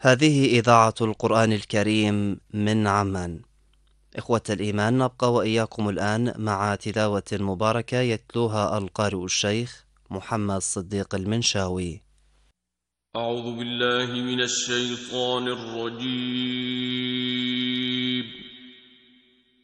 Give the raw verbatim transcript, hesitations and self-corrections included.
هذه إذاعة القرآن الكريم من عمان. إخوة الإيمان، نبقى وإياكم الآن مع تلاوة مباركة يتلوها القارئ الشيخ محمد صديق المنشاوي. أعوذ بالله من الشيطان الرجيم.